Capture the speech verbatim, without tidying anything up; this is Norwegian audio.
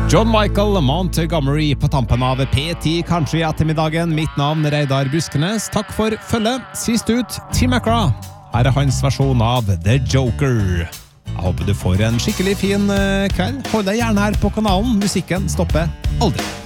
John Michael Montgomery på tampen av P ti Country ettermiddagen. Mitt navn er Reidar Buskenes. Takk for følge. Sist ut, Tim McGraw. Her er hans versjon av The Joker. Jeg håper du får en skikkelig fin kveld. Hold deg gjerne her på kanalen. Musikken stopper aldri.